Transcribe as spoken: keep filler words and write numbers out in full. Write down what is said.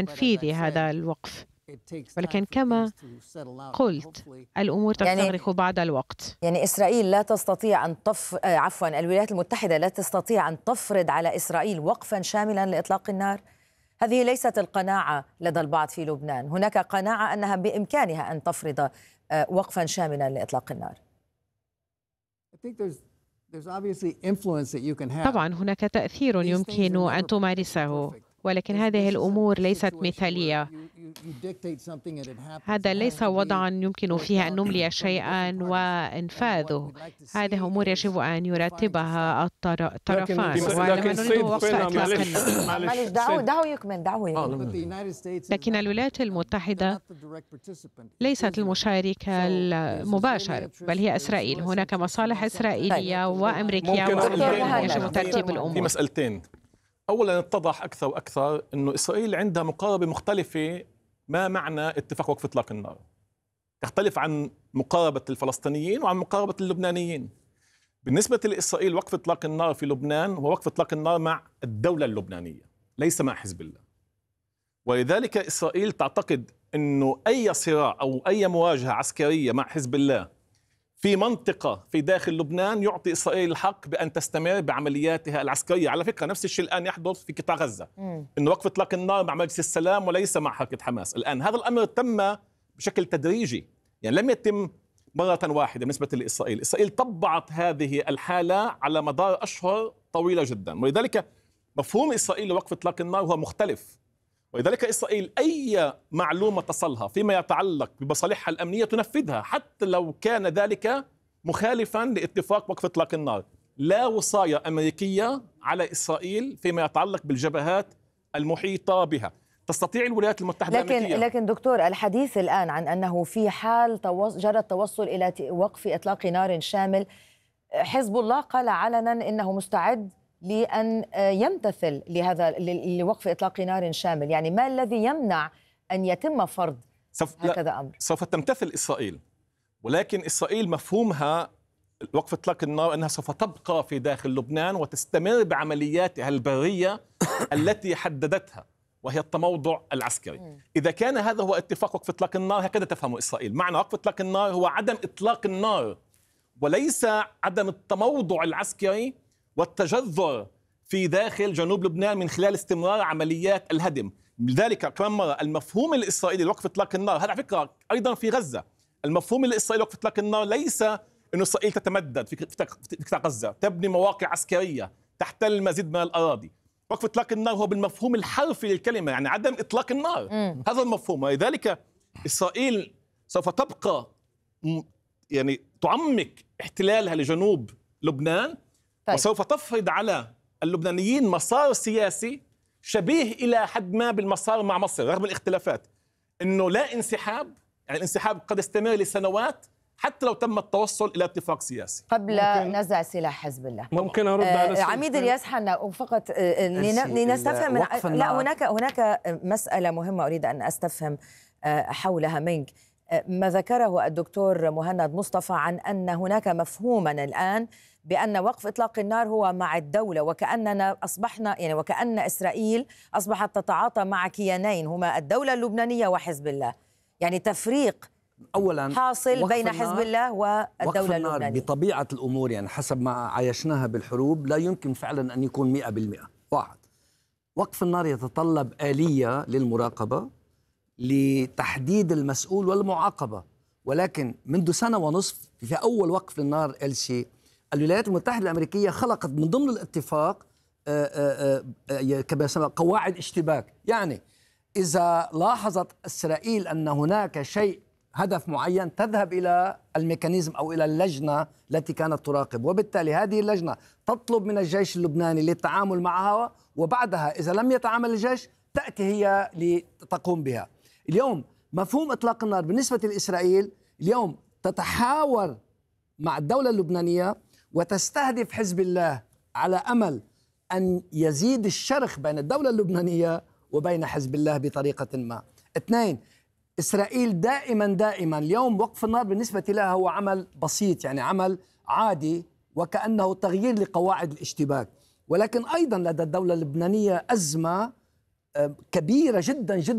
تنفيذ هذا الوقف. ولكن كما قلت الأمور تستغرق يعني بعض الوقت. يعني إسرائيل لا تستطيع أن تف... عفوا الولايات المتحدة لا تستطيع أن تفرض على إسرائيل وقفا شاملا لإطلاق النار. هذه ليست القناعة لدى البعض في لبنان. هناك قناعة أنها بإمكانها أن تفرض وقفا شاملا لإطلاق النار. طبعا هناك تأثير يمكن أن تمارسه، ولكن هذه الأمور ليست مثالية. هذا ليس وضعا يمكن فيه أن نملي شيئا وإنفاذه. هذه أمور يجب أن يرتبها الطرفان، ولما نريد وقف إطلاق النار. دعوه دعوه يكمل دعوه. لكن الولايات المتحدة ليست المشاركة المباشر، بل هي إسرائيل. هناك مصالح إسرائيلية وأمريكية ويجب ترتيب الأمور. في مسألتين. أولاً اتضح أكثر وأكثر أنه إسرائيل عندها مقاربة مختلفة ما معنى اتفاق وقف إطلاق النار. تختلف عن مقاربة الفلسطينيين وعن مقاربة اللبنانيين. بالنسبة لإسرائيل وقف إطلاق النار في لبنان هو وقف إطلاق النار مع الدولة اللبنانية، ليس مع حزب الله. ولذلك إسرائيل تعتقد أنه أي صراع أو أي مواجهة عسكرية مع حزب الله في منطقة في داخل لبنان يعطي إسرائيل الحق بأن تستمر بعملياتها العسكرية. على فكرة نفس الشيء الآن يحدث في قطاع غزة، إنه وقف إطلاق النار مع مجلس السلام وليس مع حركة حماس. الآن هذا الأمر تم بشكل تدريجي، يعني لم يتم مرة واحدة. بالنسبة لإسرائيل، إسرائيل طبعت هذه الحالة على مدار أشهر طويلة جدا، ولذلك مفهوم إسرائيل لوقف إطلاق النار هو مختلف. ولذلك إسرائيل أي معلومة تصلها فيما يتعلق بمصالحها الأمنية تنفذها، حتى لو كان ذلك مخالفا لاتفاق وقف إطلاق النار. لا وصاية أمريكية على إسرائيل فيما يتعلق بالجبهات المحيطة بها. تستطيع الولايات المتحدة لكن الأمريكية. لكن دكتور، الحديث الآن عن أنه في حال جرى التوصل إلى وقف إطلاق نار شامل، حزب الله قال علنا إنه مستعد لأن يمتثل لهذا لوقف إطلاق نار شامل. يعني ما الذي يمنع أن يتم فرض سوف هكذا أمر؟ سوف تمتثل إسرائيل، ولكن إسرائيل مفهومها وقف إطلاق النار أنها سوف تبقى في داخل لبنان وتستمر بعملياتها البرية التي حددتها، وهي التموضع العسكري. إذا كان هذا هو اتفاق وقف إطلاق النار هكذا تفهم إسرائيل. معنى وقف إطلاق النار هو عدم إطلاق النار، وليس عدم التموضع العسكري والتجذر في داخل جنوب لبنان من خلال استمرار عمليات الهدم. لذلك كمان مرة المفهوم الإسرائيلي لوقف إطلاق النار، هذا على فكرة أيضا في غزة، المفهوم الإسرائيلي لوقف إطلاق النار ليس أن إسرائيل تتمدد في قطاع غزة، تبني مواقع عسكرية، تحتل مزيد من الأراضي. وقف إطلاق النار هو بالمفهوم الحرفي للكلمة، يعني عدم إطلاق النار. م. هذا المفهوم. ولذلك إسرائيل سوف تبقى يعني تعمق احتلالها لجنوب لبنان. طيب. وسوف تفرض على اللبنانيين مسار سياسي شبيه إلى حد ما بالمسار مع مصر رغم الاختلافات، إنه لا انسحاب، يعني الانسحاب قد يستمر لسنوات حتى لو تم التوصل إلى اتفاق سياسي قبل نزع سلاح حزب الله. ممكن أرد على آه عميد الياس حنا فقط آه لنستفهم من لا هناك هناك مسألة مهمة أريد أن أستفهم آه حولها منك. آه ما ذكره الدكتور مهند مصطفى عن أن هناك مفهوما الآن بأن وقف إطلاق النار هو مع الدولة، وكأننا أصبحنا يعني وكأن إسرائيل أصبحت تتعاطى مع كيانين هما الدولة اللبنانية وحزب الله، يعني تفريق أولاً حاصل بين حزب الله والدولة اللبنانية. بطبيعة الأمور يعني حسب ما عايشناها بالحروب لا يمكن فعلا أن يكون مئة بالمئة. واحد، وقف النار يتطلب آلية للمراقبة لتحديد المسؤول والمعاقبة، ولكن منذ سنة ونصف في أول وقف للنار إلسي الولايات المتحدة الأمريكية خلقت من ضمن الاتفاق كما يسمى قواعد اشتباك. يعني إذا لاحظت إسرائيل أن هناك شيء هدف معين تذهب إلى الميكانيزم أو إلى اللجنة التي كانت تراقب، وبالتالي هذه اللجنة تطلب من الجيش اللبناني للتعامل معها، وبعدها إذا لم يتعامل الجيش تأتي هي لتقوم بها. اليوم مفهوم إطلاق النار بالنسبة لإسرائيل اليوم تتحاور مع الدولة اللبنانية وتستهدف حزب الله على أمل أن يزيد الشرخ بين الدولة اللبنانية وبين حزب الله بطريقة ما. اثنين، إسرائيل دائما دائما اليوم وقف النار بالنسبة لها هو عمل بسيط، يعني عمل عادي وكأنه تغيير لقواعد الاشتباك، ولكن أيضا لدى الدولة اللبنانية أزمة كبيرة جدا جدا